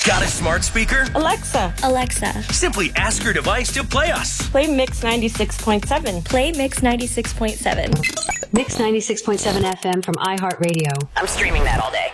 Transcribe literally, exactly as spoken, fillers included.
Got a smart speaker? Alexa. Alexa. Simply ask your device to play us. Play Mix ninety-six point seven. Play Mix ninety-six point seven. Mix ninety-six point seven F M from iHeartRadio. I'm streaming that all day.